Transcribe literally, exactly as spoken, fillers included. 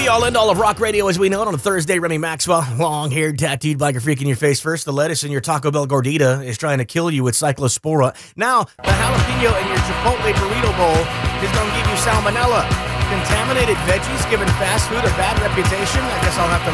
be all end all of rock radio as we know it on a Thursday. Remy Maxwell, long-haired, tattooed biker freak in your face first. The lettuce in your Taco Bell gordita is trying to kill you with cyclospora. Now, the jalapeno in your Chipotle burrito bowl is going to give you salmonella. Contaminated veggies giving fast food a bad reputation? I guess I'll have to